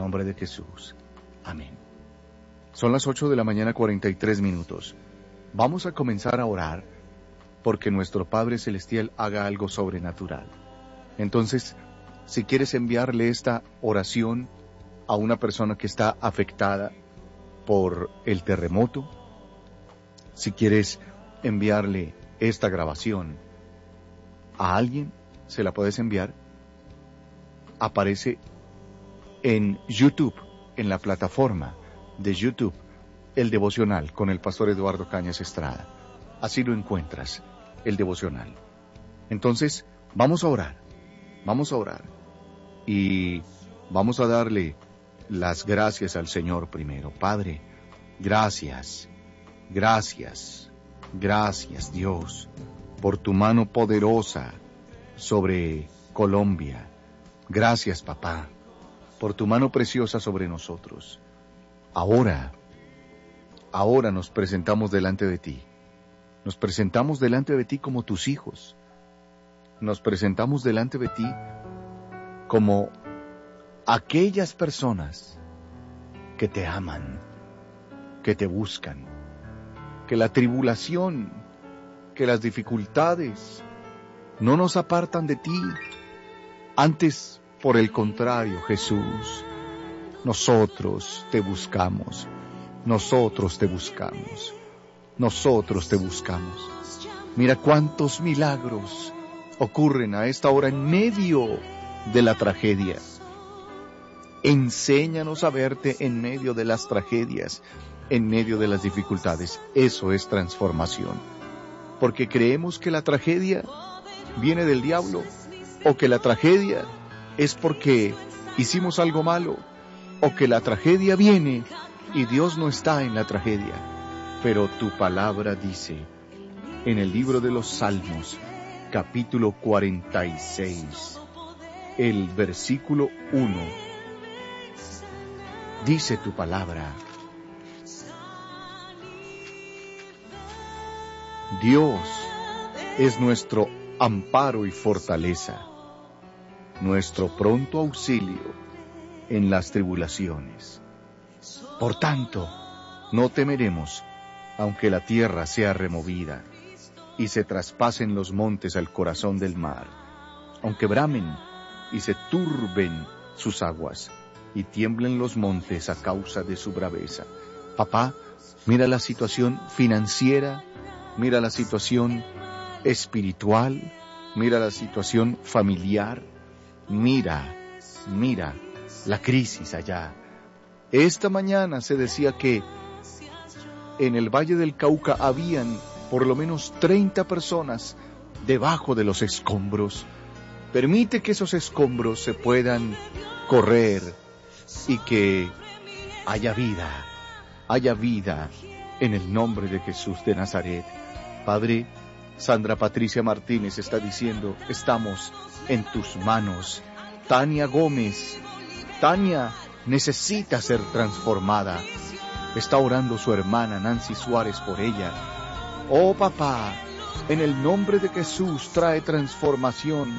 nombre de Jesús. Amén. Son las 8:43 a.m. Vamos a comenzar a orar porque nuestro Padre Celestial haga algo sobrenatural. Entonces, si quieres enviarle esta oración a una persona que está afectada por el terremoto, si quieres enviarle esta grabación a alguien, se la puedes enviar. Aparece en YouTube, en la plataforma de YouTube, el devocional con el pastor Eduardo Cañas Estrada. Así lo encuentras, el devocional. Entonces, vamos a orar y vamos a darle las gracias al Señor primero. Padre, gracias Dios, por tu mano poderosa sobre Colombia. Gracias, papá, por tu mano preciosa sobre nosotros. Ahora nos presentamos delante de ti. Nos presentamos delante de ti como tus hijos. Nos presentamos delante de ti como aquellas personas que te aman, que te buscan, que la tribulación, que las dificultades no nos apartan de ti. Antes, por el contrario, Jesús, nosotros te buscamos. Mira cuántos milagros ocurren a esta hora en medio de la tragedia. Enséñanos a verte en medio de las tragedias, en medio de las dificultades. Eso es transformación. Porque creemos que la tragedia viene del diablo, o que la tragedia es porque hicimos algo malo, o que la tragedia viene y Dios no está en la tragedia. Pero tu palabra dice, en el libro de los Salmos, capítulo 46, el versículo 1, dice tu palabra: Dios es nuestro amparo y fortaleza, nuestro pronto auxilio en las tribulaciones. Por tanto, no temeremos, aunque la tierra sea removida y se traspasen los montes al corazón del mar, aunque bramen y se turben sus aguas y tiemblen los montes a causa de su braveza. Papá, mira la situación financiera, mira la situación espiritual, mira la situación familiar, mira la crisis allá. Esta mañana se decía que en el Valle del Cauca habían por lo menos 30 personas debajo de los escombros. Permite que esos escombros se puedan correr y que haya vida en el nombre de Jesús de Nazaret. Padre, Sandra Patricia Martínez está diciendo, estamos en tus manos. Tania Gómez, Tania necesita ser transformada. Está orando su hermana Nancy Suárez por ella. Oh papá, en el nombre de Jesús trae transformación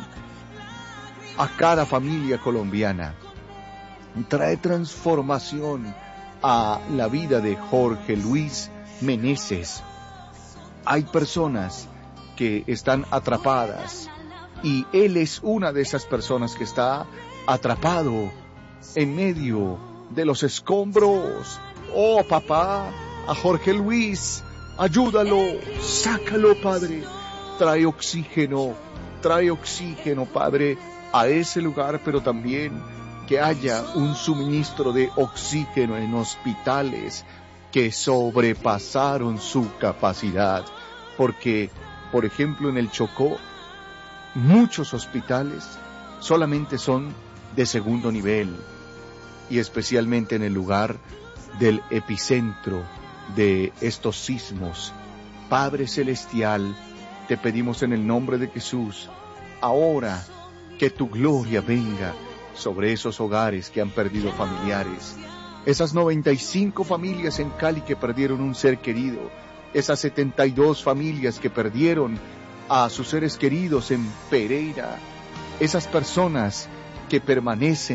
a cada familia colombiana. Trae transformación a la vida de Jorge Luis Meneses. Hay personas que están atrapadas y él es una de esas personas que está atrapado en medio de los escombros. Oh papá, a Jorge Luis, ayúdalo, sácalo, Padre. Trae oxígeno, Padre, a ese lugar, pero también que haya un suministro de oxígeno en hospitales que sobrepasaron su capacidad. Porque, por ejemplo, en el Chocó, muchos hospitales solamente son de segundo nivel, y especialmente en el lugar del epicentro de estos sismos. Padre Celestial, te pedimos en el nombre de Jesús, ahora que tu gloria venga sobre esos hogares que han perdido familiares, esas 95 familias en Cali que perdieron un ser querido, esas 72 familias que perdieron a sus seres queridos en Pereira, esas personas que permanecen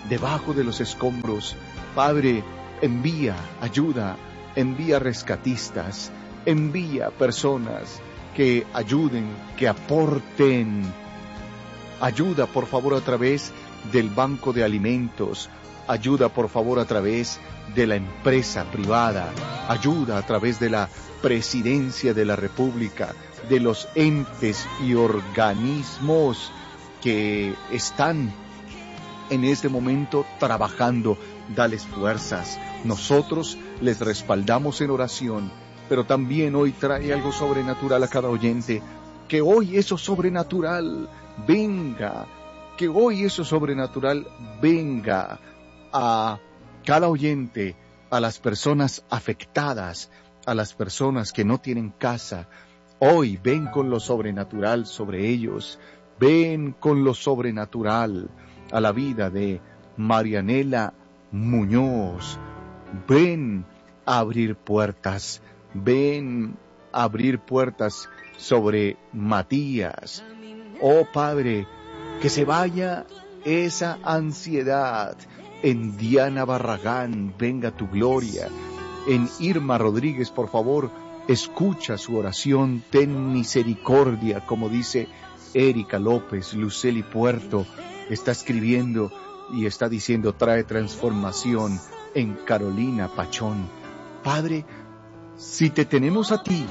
debajo de los escombros. Padre, envía ayuda, envía rescatistas, envía personas que ayuden, que aporten. Ayuda, por favor, a través del banco de alimentos. Ayuda, por favor, a través de la empresa privada. Ayuda a través de la presidencia de la República, de los entes y organismos que están en este momento trabajando. Dales fuerzas. Nosotros les respaldamos en oración, pero también hoy trae algo sobrenatural a cada oyente. Que hoy eso sobrenatural venga, que hoy eso sobrenatural venga a cada oyente, a las personas afectadas, a las personas que no tienen casa. Hoy ven con lo sobrenatural sobre ellos, ven con lo sobrenatural a la vida de Marianela Muñoz. Ven a abrir puertas, ven a abrir puertas sobre Matías. Oh Padre, que se vaya esa ansiedad. En Diana Barragán, venga tu gloria. En Irma Rodríguez, por favor, escucha su oración, ten misericordia, como dice Erika López. Luceli Puerto está escribiendo y está diciendo, trae transformación en Carolina Pachón. Padre, si te tenemos a ti,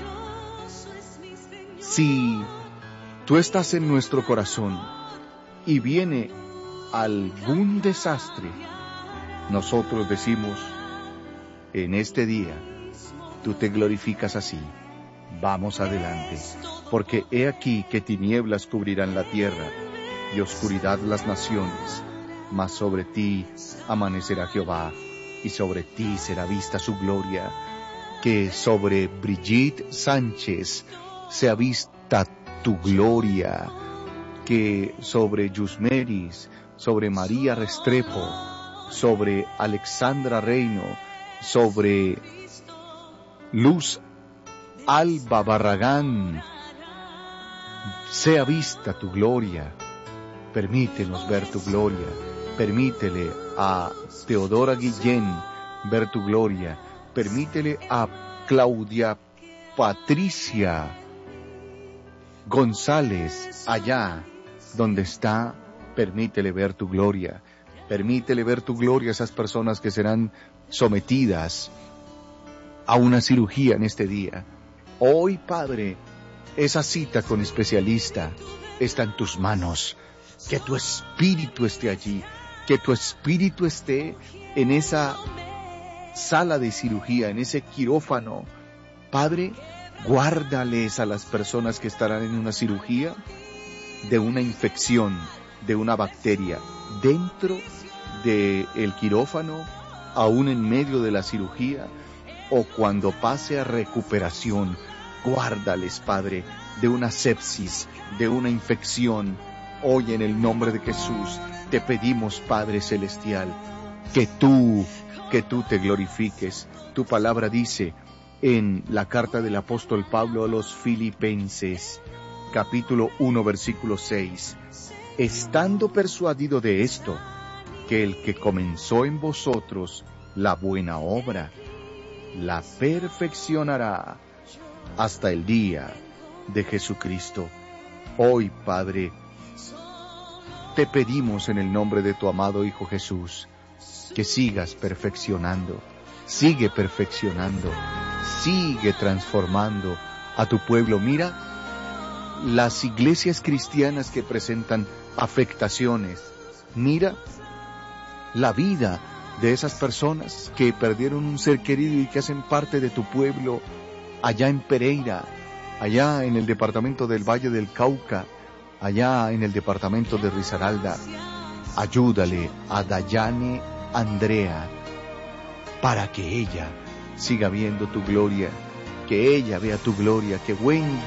si tú estás en nuestro corazón y viene algún desastre, nosotros decimos, en este día, tú te glorificas así. Vamos adelante, porque he aquí que tinieblas cubrirán la tierra y oscuridad las naciones, mas sobre ti amanecerá Jehová y sobre ti será vista su gloria. Que sobre Brigitte Sánchez sea vista tu gloria, que sobre Yusmeris, sobre María Restrepo, sobre Alexandra Reino, sobre Luz Alba Barragán, sea vista tu gloria. Permítenos ver tu gloria, permítele a Teodora Guillén ver tu gloria, permítele a Claudia Patricia González, allá donde está, permítele ver tu gloria. Permítele ver tu gloria a esas personas que serán sometidas a una cirugía en este día. Hoy, Padre, esa cita con especialista está en tus manos. Que tu espíritu esté allí, que tu espíritu esté en esa sala de cirugía, en ese quirófano. Padre, guárdales a las personas que estarán en una cirugía de una infección, de una bacteria, dentro del quirófano, aún en medio de la cirugía, o cuando pase a recuperación. Guárdales, Padre, de una sepsis, de una infección. Hoy en el nombre de Jesús te pedimos, Padre Celestial, que tú te glorifiques. Tu palabra dice en la carta del apóstol Pablo a los Filipenses, capítulo 1, versículo 6, estando persuadido de esto, que el que comenzó en vosotros la buena obra, la perfeccionará hasta el día de Jesucristo. Hoy, Padre, te pedimos en el nombre de tu amado Hijo Jesús, que sigas perfeccionando, sigue perfeccionando, sigue transformando a tu pueblo. Mira las iglesias cristianas que presentan afectaciones. Mira la vida de esas personas que perdieron un ser querido y que hacen parte de tu pueblo allá en Pereira, allá en el departamento del Valle del Cauca, allá en el departamento de Risaralda. Ayúdale a Dayane Andrea para que ella siga viendo tu gloria, que ella vea tu gloria, que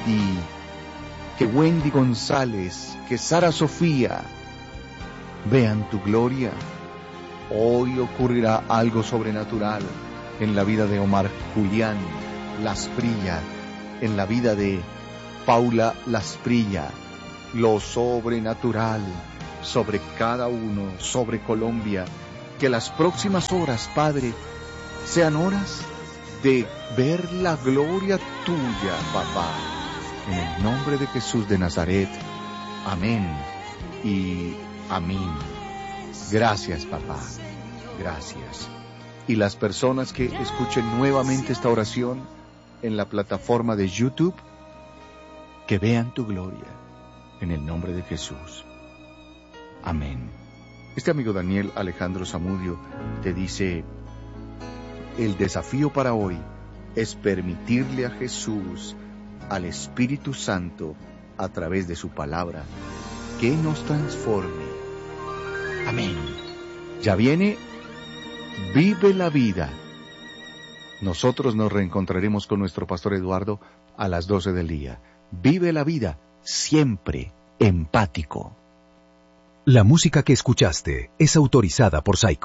Wendy González, que Sara Sofía vean tu gloria. Hoy ocurrirá algo sobrenatural en la vida de Omar Julián Lasprilla, en la vida de Paula Lasprilla. Lo sobrenatural sobre cada uno, sobre Colombia, que las próximas horas, Padre, sean horas de ver la gloria tuya, papá. En el nombre de Jesús de Nazaret. Amén y amén. Gracias, papá. Gracias. Y las personas que escuchen nuevamente esta oración en la plataforma de YouTube, que vean tu gloria. En el nombre de Jesús. Amén. Este amigo Daniel Alejandro Zamudio te dice: el desafío para hoy es permitirle a Jesús, al Espíritu Santo, a través de su palabra, que nos transforme. Amén. Ya viene Vive la Vida. Nosotros nos reencontraremos con nuestro pastor Eduardo a las 12 del día. Vive la vida, siempre empático. La música que escuchaste es autorizada por Saico.